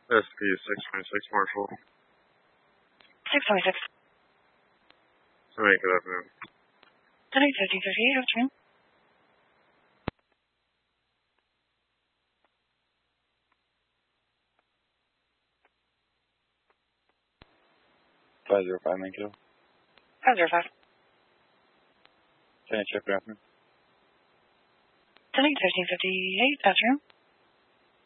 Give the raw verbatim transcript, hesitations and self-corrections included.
S P six twenty-six, Marshall. six twenty-six. All right, good afternoon. ten eight fifty thirty-eight, afternoon. five zero five, nine kilo. five zero five. ten eight check, good afternoon. ten eight fifty fifty-eight, afternoon.